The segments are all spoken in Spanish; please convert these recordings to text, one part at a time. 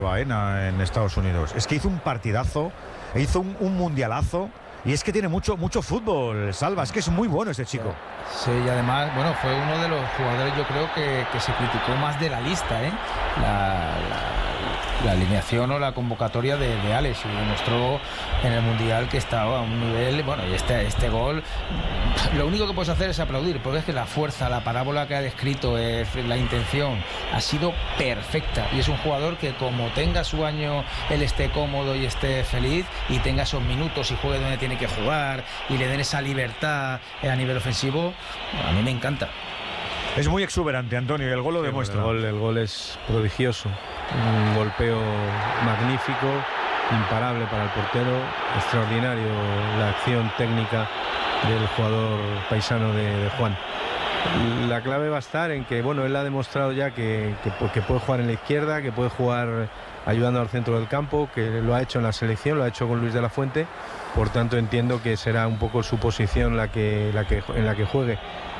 Baena en Estados Unidos. Es que hizo un partidazo, hizo un mundialazo. Y es que tiene mucho fútbol, Salva. Es que es muy bueno este chico. Sí, y además, bueno, fue uno de los jugadores, yo creo que se criticó más de la lista, ¿eh? La alineación o la convocatoria de Alex, y demostró en el Mundial que estaba a un nivel, bueno, y este gol, lo único que puedes hacer es aplaudir, porque es que la fuerza, la parábola que ha descrito, la intención, ha sido perfecta, y es un jugador que como tenga su año, él esté cómodo y esté feliz, y tenga esos minutos y juegue donde tiene que jugar, y le den esa libertad a nivel ofensivo, a mí me encanta. Es muy exuberante, Antonio, y el gol lo demuestra. El gol es prodigioso. Un golpeo magnífico, imparable para el portero, extraordinario la acción técnica del jugador paisano de Juan. La clave va a estar en que, bueno, él ha demostrado ya que puede jugar en la izquierda, que puede jugar ayudando al centro del campo, que lo ha hecho en la selección, lo ha hecho con Luis de la Fuente, por tanto entiendo que será un poco su posición en la que juegue.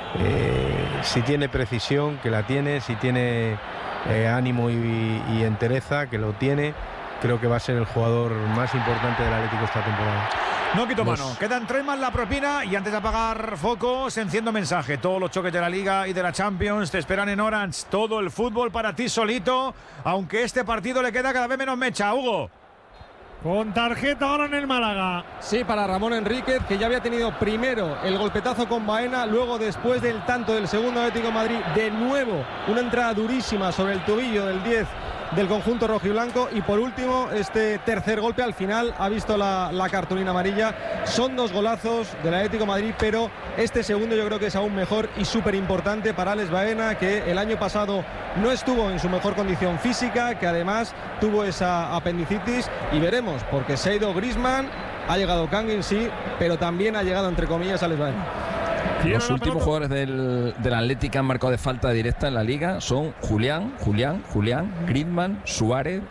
Si tiene precisión, que la tiene, si tiene ánimo y entereza, que lo tiene, creo que va a ser el jugador más importante del Atlético esta temporada. No quito mano, quedan 3 más la propina, y antes de apagar focos enciendo mensaje. Todos los choques de la Liga y de la Champions te esperan en Orange. Todo el fútbol para ti solito, aunque este partido le queda cada vez menos mecha. Hugo. Con tarjeta ahora en el Málaga. Sí, para Ramón Enríquez, que ya había tenido primero el golpetazo con Baena, luego después del tanto del segundo Atlético de Madrid, de nuevo una entrada durísima sobre el tobillo del 10 del conjunto rojiblanco, y por último este tercer golpe al final ha visto la cartulina amarilla. Son 2 golazos del Atlético de Madrid, pero este segundo yo creo que es aún mejor y súper importante para Alex Baena, que el año pasado no estuvo en su mejor condición física, que además tuvo esa apendicitis, y veremos, porque se ha ido Griezmann, ha llegado Kangin, sí, pero también ha llegado entre comillas Alex Baena. Los últimos jugadores del Atlético han marcado de falta directa en la Liga son Julián, Griezmann, Suárez,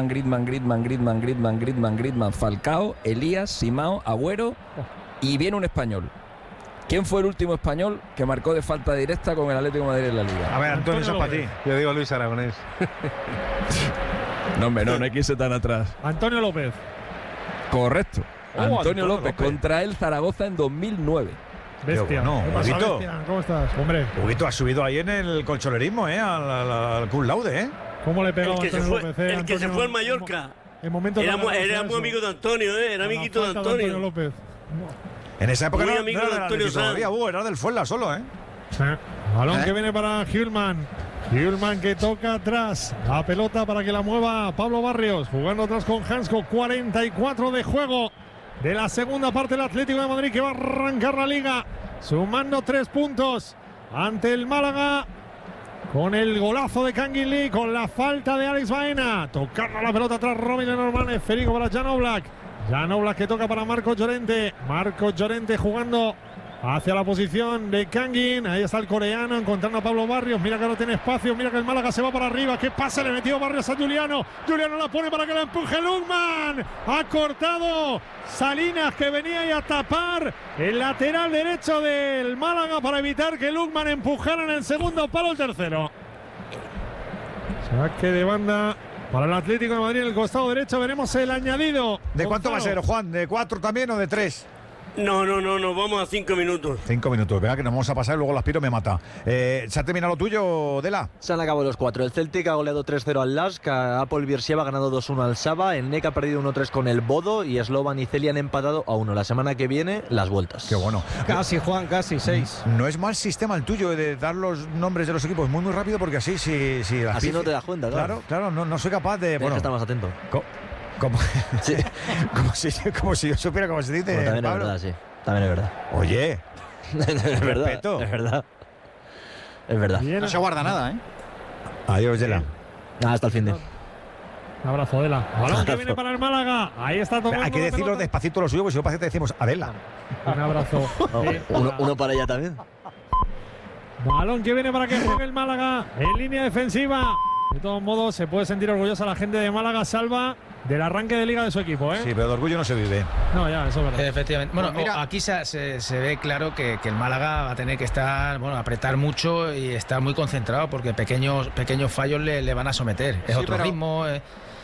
Griezmann, Falcao, Elías, Simao, Agüero, y viene un español. ¿Quién fue el último español que marcó de falta directa con el Atlético de Madrid en la Liga? A ver, Antonio, eso es para ti. Yo digo Luis Aragonés. No, hombre, no hay que irse tan atrás. Antonio López. Correcto. Antonio López contra el Zaragoza en 2009. Bestia. No, Huguito. ¿Cómo estás, hombre? Huguito ha subido ahí en el colchonerismo, al cum laude, ¿Cómo le pegó Antonio López? El que se fue al Mallorca. En momento era muy amigo de Antonio, era amiguito de Antonio López. En esa época muy no amigo era de Antonio Sanz. Era del Fuenla solo, Balón que viene para Hjulman. Hjulman que toca atrás. La pelota para que la mueva Pablo Barrios. Jugando atrás con Hansko. 44 de juego de la segunda parte del Atlético de Madrid, que va a arrancar la Liga sumando 3 puntos ante el Málaga, con el golazo de Kangin Lee, con la falta de Alex Baena, tocando la pelota atrás Robin Lenormand, esférico para Jan Oblak. Jan Oblak que toca para Marcos Llorente. Marcos Llorente jugando hacia la posición de Kangin. Ahí está el coreano encontrando a Pablo Barrios. Mira que no tiene espacio. Mira que el Málaga se va para arriba. ¿Qué pase le metió Barrios a Juliano? Juliano la pone para que la empuje Lukman. Ha cortado Salinas, que venía ahí a tapar el lateral derecho del Málaga para evitar que Lukman empujara en el segundo palo el tercero. Saque de banda para el Atlético de Madrid en el costado derecho. Veremos el añadido. ¿De cuánto va a ser, Juan? ¿De 4 también o de 3? No, vamos a 5 minutos. 5 minutos, vea que nos vamos a pasar y luego el Aspiro me mata. ¿Se ha terminado lo tuyo, Dela? Se han acabado los 4. El Celtic ha goleado 3-0 al Lask, Apol Beersheva ha ganado 2-1 al Saba, el NEC ha perdido 1-3 con el Bodo y Slovan y Celia han empatado a 1. La semana que viene, las vueltas. Qué bueno. Casi, Juan, casi 6. No es mal sistema el tuyo de dar los nombres de los equipos muy rápido, porque así así no te das cuenta, claro, no soy capaz de... Tienes que estar más atento. Sí. como si yo supiera cómo se dice. Bueno, también Pablo. es verdad, sí. También es verdad. Oye, es verdad. Es verdad. Bien. No se guarda nada, Adiós, Dela. Nada, hasta el fin de. Un abrazo, Dela. Balón que viene para el Málaga. Ahí está tocando. Hay que decirlo despacito lo suyo, porque si no parece que decimos Adela. Un abrazo. Uno para ella también. Balón que viene para que juegue el Málaga en línea defensiva. De todos modos, se puede sentir orgullosa la gente de Málaga, Salva, del arranque de liga de su equipo, Sí, pero de orgullo no se vive. No, ya, eso es verdad. Efectivamente. Bueno, aquí se ve claro que el Málaga va a tener que apretar mucho y estar muy concentrado, porque pequeños fallos le van a someter. Es otro ritmo.